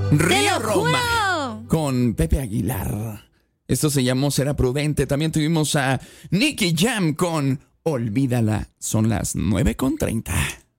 Río Roma con Pepe Aguilar. Esto se llamó Será Prudente. También tuvimos a Nicky Jam con Olvídala. Son las 9:30.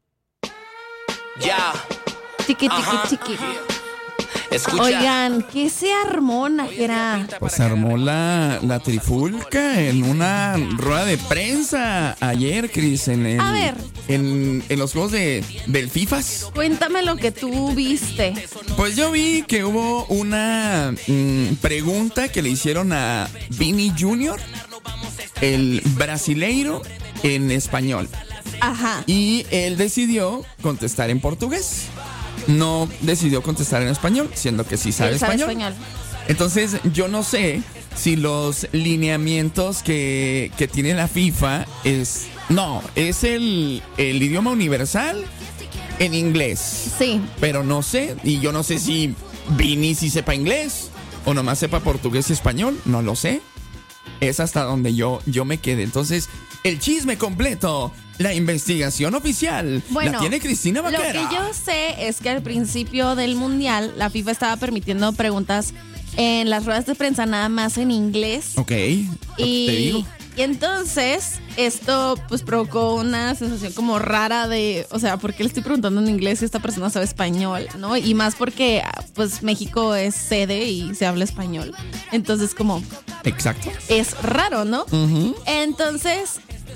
Ya. Chiqui, chiqui, chiqui. Escucha. Oigan, ¿qué se armó, Nájera? Pues se armó la trifulca en una rueda de prensa ayer, Cris, A ver. en los juegos del FIFAs. Cuéntame lo que tú viste. Pues yo vi que hubo una pregunta que le hicieron a Vini Jr., el brasileiro, en español. Ajá. Y él decidió contestar en portugués. No decidió contestar en español, siendo que sí sabe Él sabe español. Entonces, yo no sé si los lineamientos que tiene la FIFA es el idioma universal en inglés. Sí. Pero no sé, y yo no sé si Vini sí sepa inglés o nomás sepa portugués y español, no lo sé. Es hasta donde yo me quedé. Entonces, el chisme completo, la investigación oficial, bueno, la tiene Cristina Vaquera. Lo que yo sé es que al principio del Mundial, la FIFA estaba permitiendo preguntas en las ruedas de prensa nada más en inglés. Ok, te digo. Y entonces esto pues provocó una sensación como rara de, o sea, ¿por qué le estoy preguntando en inglés si esta persona sabe español? ¿No? Y más porque pues México es sede y se habla español. Entonces como... Exacto. Es raro, ¿no? Uh-huh. Entonces,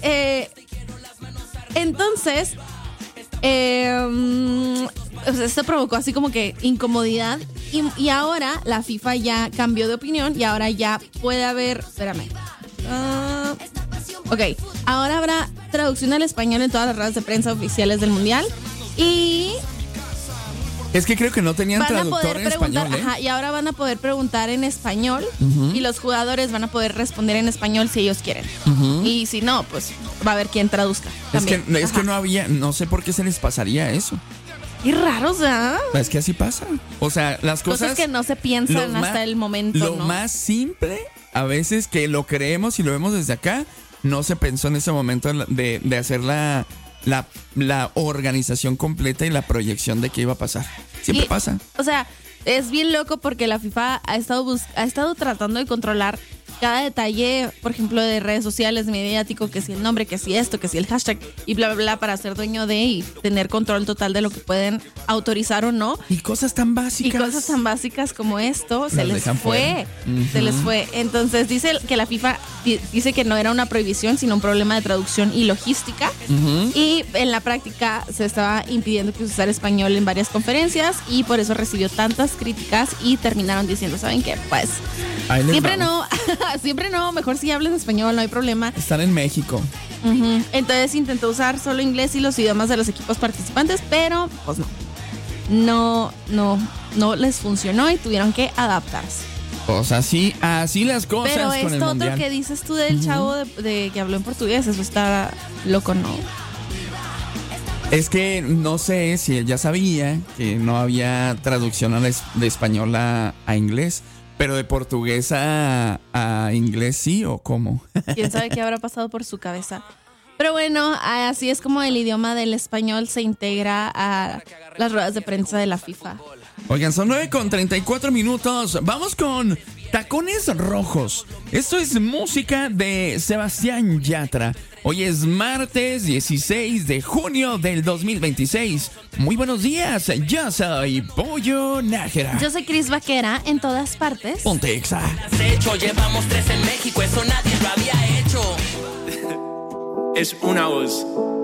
esto provocó así como que incomodidad y ahora la FIFA ya cambió de opinión y ahora ya puede haber, espérame. Ok, ahora habrá traducción al español en todas las ruedas de prensa oficiales del Mundial y... Es que creo que no tenían van a traductor poder en preguntar, español, ¿eh? ajá, y ahora van a poder preguntar en español Uh-huh. y los jugadores van a poder responder en español si ellos quieren. Uh-huh. Y si no, pues va a haber quien traduzca. Es que Ajá. no había, no sé por qué se les pasaría eso. Qué raro, o sea. Es que así pasa. O sea, las cosas que no se piensan hasta el momento, Lo ¿no? más simple, a veces que lo creemos y lo vemos desde acá, no se pensó en ese momento de hacer la organización completa y la proyección de qué iba a pasar. Siempre pasa. O sea, es bien loco porque la FIFA ha estado tratando de controlar cada detalle, por ejemplo, de redes sociales, mediático, que si el nombre, que si esto, que si el hashtag y bla, bla, bla, para ser dueño de y tener control total de lo que pueden autorizar o no. Y cosas tan básicas. Como esto, se les fue. Fuera. Uh-huh. Se les fue. Entonces dice que la FIFA dice que no era una prohibición, sino un problema de traducción y logística. Uh-huh. Y en la práctica se estaba impidiendo que se usara español en varias conferencias y por eso recibió tantas críticas y terminaron diciendo, ¿saben qué? Pues siempre no, mejor si hablan español, no hay problema. Están en México. Uh-huh. Entonces intentó usar solo inglés y los idiomas de los equipos participantes, pero pues no les funcionó y tuvieron que adaptarse. Pues así las cosas. Pero con el esto otro mundial que dices tú del chavo de que habló en portugués, eso está loco, ¿no? Es que no sé si él ya sabía que no había traducción de español a inglés, pero de portugués a inglés sí, o cómo. Quién sabe qué habrá pasado por su cabeza. Pero bueno, así es como el idioma del español se integra a las ruedas de prensa de la FIFA. Oigan, son 9:34. Vamos con Tacones Rojos. Esto es música de Sebastián Yatra. Hoy es martes 16 de junio del 2026. Muy buenos días, yo soy Pollo Nájera. Yo soy Cris Vaquera, en todas partes. Ponte Exa. Llevamos 3 en México, eso nadie lo había hecho. Es una voz.